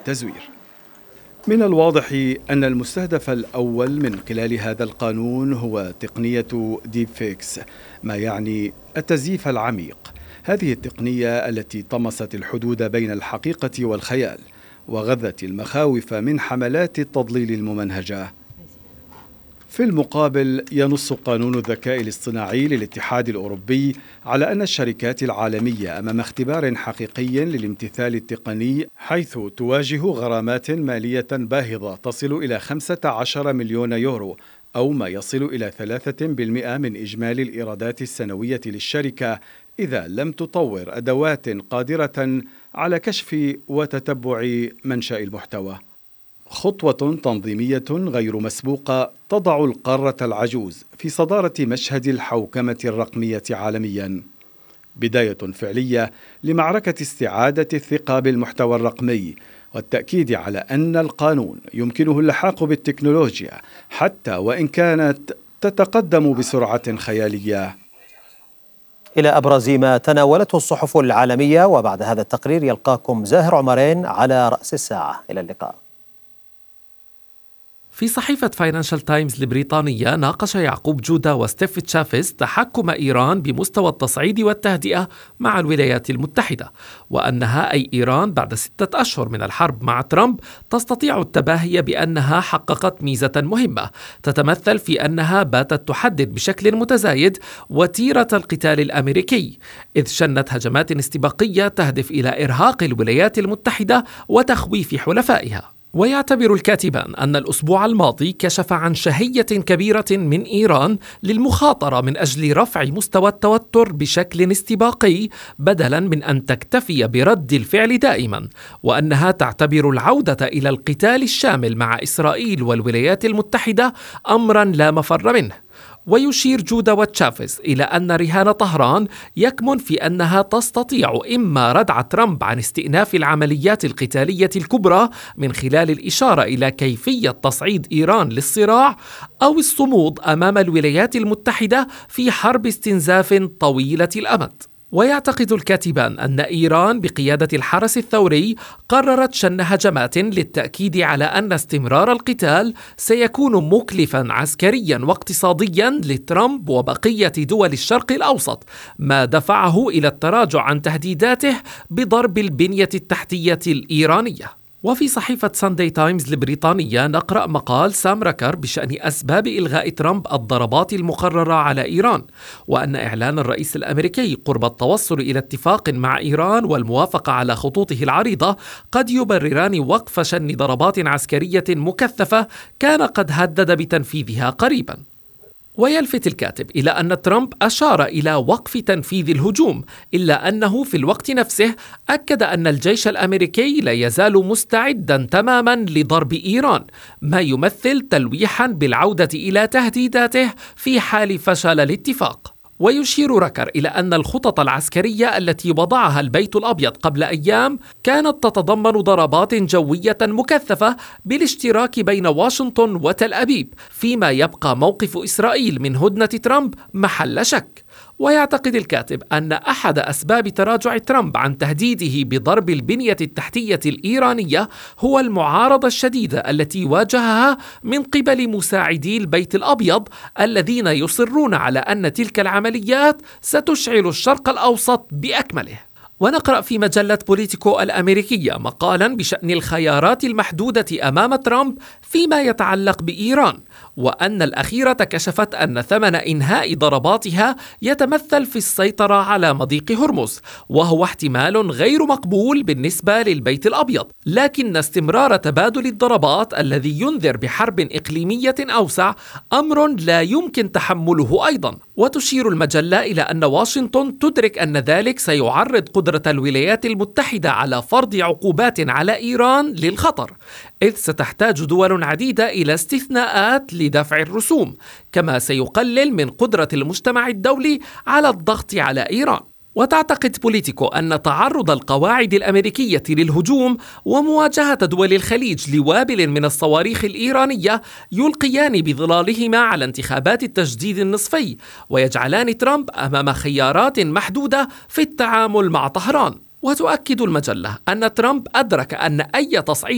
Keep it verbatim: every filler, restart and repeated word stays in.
التزوير. من الواضح أن المستهدف الأول من خلال هذا القانون هو تقنية ديب فيكس، ما يعني التزييف العميق. هذه التقنية التي طمست الحدود بين الحقيقة والخيال وغذت المخاوف من حملات التضليل الممنهجة. في المقابل، ينص قانون الذكاء الاصطناعي للاتحاد الأوروبي على أن الشركات العالمية أمام اختبار حقيقي للامتثال التقني، حيث تواجه غرامات مالية باهظة تصل إلى خمسة عشر مليون يورو، أو ما يصل إلى ثلاثة بالمئة من إجمالي الإيرادات السنوية للشركة إذا لم تطور أدوات قادرة على كشف وتتبع منشأ المحتوى. خطوة تنظيمية غير مسبوقة تضع القارة العجوز في صدارة مشهد الحوكمة الرقمية عالميا، بداية فعلية لمعركة استعادة الثقة بالمحتوى الرقمي والتأكيد على أن القانون يمكنه اللحاق بالتكنولوجيا حتى وإن كانت تتقدم بسرعة خيالية. إلى أبرز ما تناولته الصحف العالمية، وبعد هذا التقرير يلقاكم زاهر عمرين على رأس الساعة. إلى اللقاء. في صحيفة فاينانشال تايمز البريطانية ناقش يعقوب جودة وستيف تشافيز تحكم إيران بمستوى التصعيد والتهدئة مع الولايات المتحدة، وأنها أي إيران بعد ستة أشهر من الحرب مع ترامب تستطيع التباهي بأنها حققت ميزة مهمة تتمثل في أنها باتت تحدد بشكل متزايد وتيرة القتال الأمريكي، إذ شنت هجمات استباقية تهدف إلى إرهاق الولايات المتحدة وتخويف حلفائها. ويعتبر الكاتبان أن الأسبوع الماضي كشف عن شهية كبيرة من إيران للمخاطرة من أجل رفع مستوى التوتر بشكل استباقي بدلاً من أن تكتفي برد الفعل دائماً، وأنها تعتبر العودة إلى القتال الشامل مع إسرائيل والولايات المتحدة أمراً لا مفر منه. ويشير جودة وتشافيز إلى أن رهان طهران يكمن في أنها تستطيع إما ردع ترامب عن استئناف العمليات القتالية الكبرى من خلال الإشارة إلى كيفية تصعيد إيران للصراع، أو الصمود أمام الولايات المتحدة في حرب استنزاف طويلة الأمد. ويعتقد الكاتبان أن إيران بقيادة الحرس الثوري قررت شن هجمات للتأكيد على أن استمرار القتال سيكون مكلفا عسكريا واقتصاديا لترامب وبقية دول الشرق الأوسط، ما دفعه إلى التراجع عن تهديداته بضرب البنية التحتية الإيرانية. وفي صحيفة ساندي تايمز البريطانية نقرأ مقال سام راكر بشأن أسباب إلغاء ترامب الضربات المقررة على إيران، وأن إعلان الرئيس الأمريكي قرب التوصل إلى اتفاق مع إيران والموافقة على خطوطه العريضة قد يبرران وقف شن ضربات عسكرية مكثفة كان قد هدد بتنفيذها قريباً. ويلفت الكاتب إلى أن ترامب أشار إلى وقف تنفيذ الهجوم، إلا أنه في الوقت نفسه أكد أن الجيش الأمريكي لا يزال مستعدا تماما لضرب إيران، ما يمثل تلويحا بالعودة إلى تهديداته في حال فشل الاتفاق. ويشير راكر إلى أن الخطط العسكرية التي وضعها البيت الأبيض قبل أيام كانت تتضمن ضربات جوية مكثفة بالاشتراك بين واشنطن وتل أبيب، فيما يبقى موقف إسرائيل من هدنة ترامب محل شك. ويعتقد الكاتب أن أحد أسباب تراجع ترامب عن تهديده بضرب البنية التحتية الإيرانية هو المعارضة الشديدة التي واجهها من قبل مساعدي البيت الأبيض الذين يصرون على أن تلك العمليات ستشعل الشرق الأوسط بأكمله. ونقرأ في مجلة بوليتيكو الأمريكية مقالا بشأن الخيارات المحدودة أمام ترامب فيما يتعلق بإيران، وأن الأخيرة كشفت أن ثمن إنهاء ضرباتها يتمثل في السيطرة على مضيق هرمز، وهو احتمال غير مقبول بالنسبة للبيت الأبيض، لكن استمرار تبادل الضربات الذي ينذر بحرب إقليمية أوسع أمر لا يمكن تحمله أيضا. وتشير المجلة إلى أن واشنطن تدرك أن ذلك سيعرض قدرة الولايات المتحدة على فرض عقوبات على إيران للخطر، إذ ستحتاج دول عديدة إلى استثناءات لدفع الرسوم، كما سيقلل من قدرة المجتمع الدولي على الضغط على إيران. وتعتقد بوليتيكو أن تعرض القواعد الأمريكية للهجوم ومواجهة دول الخليج لوابل من الصواريخ الإيرانية يلقيان بظلالهما على انتخابات التجديد النصفي، ويجعلان ترامب أمام خيارات محدودة في التعامل مع طهران. وتؤكد المجلة أن ترامب أدرك أن أي تصعيد